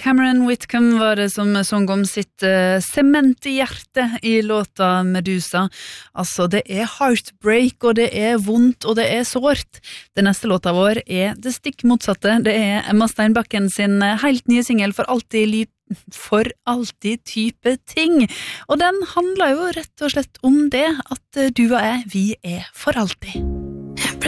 Cameron Whitcomb var det som sång om sitt sement i hjertet i låta Medusa. Altså, det heartbreak, og det vondt, og det sårt. Den neste låta vår det stikk motsatte. Det Emma Steinbakken sin helt nye single For alltid type ting. Og den handler jo rett og slett om det, at du og jeg, vi for alltid.